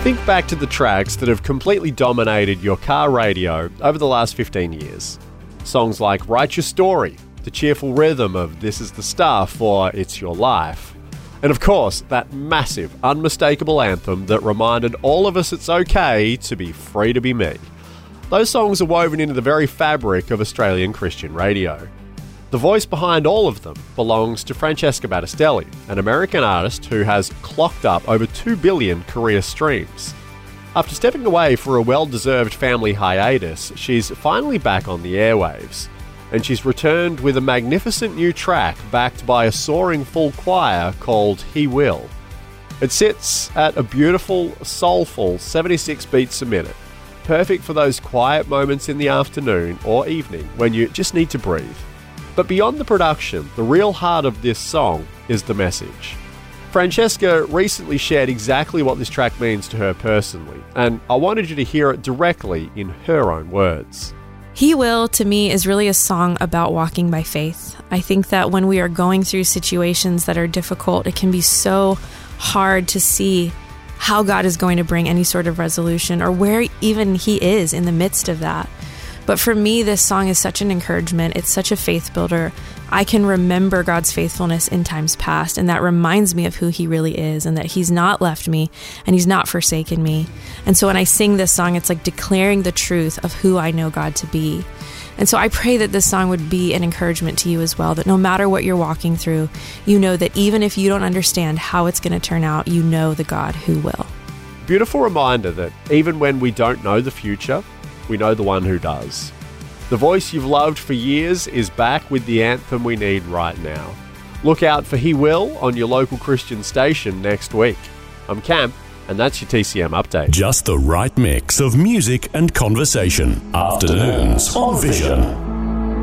Think back to the tracks that have completely dominated your car radio over the last 15 years. Songs like Write Your Story, the cheerful rhythm of This Is the Stuff or It's Your Life. And of course, that massive, unmistakable anthem that reminded all of us it's okay to be free to be me. Those songs are woven into the very fabric of Australian Christian radio. The voice behind all of them belongs to Francesca Battistelli, an American artist who has clocked up over 2 billion career streams. After stepping away for a well-deserved family hiatus, she's finally back on the airwaves. And she's returned with a magnificent new track backed by a soaring full choir called He Will. It sits at a beautiful, soulful 76 beats a minute, perfect for those quiet moments in the afternoon or evening when you just need to breathe. But beyond the production, the real heart of this song is the message. Francesca recently shared exactly what this track means to her personally, and I wanted you to hear it directly in her own words. He Will, to me, is really a song about walking by faith. I think that when we are going through situations that are difficult, it can be so hard to see how God is going to bring any sort of resolution or where even He is in the midst of that. But for me, this song is such an encouragement. It's such a faith builder. I can remember God's faithfulness in times past, and that reminds me of who He really is and that He's not left me and He's not forsaken me. And so when I sing this song, it's like declaring the truth of who I know God to be. And so I pray that this song would be an encouragement to you as well, that no matter what you're walking through, you know that even if you don't understand how it's going to turn out, you know the God who will. Beautiful reminder that even when we don't know the future, we know the one who does. The voice you've loved for years is back with the anthem we need right now. Look out for He Will on your local Christian station next week. I'm Cam, and that's your TCM update. Just the right mix of music and conversation. Afternoons on Vision.